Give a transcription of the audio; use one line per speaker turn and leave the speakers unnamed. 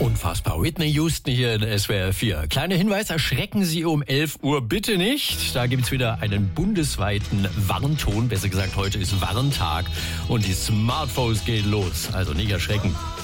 Unfassbar. Whitney Houston hier in SWR 4. Kleiner Hinweis, erschrecken Sie um 11 Uhr bitte nicht. Da gibt's wieder einen bundesweiten Warnton. Besser gesagt, heute ist Warntag und die Smartphones gehen los. Also nicht erschrecken.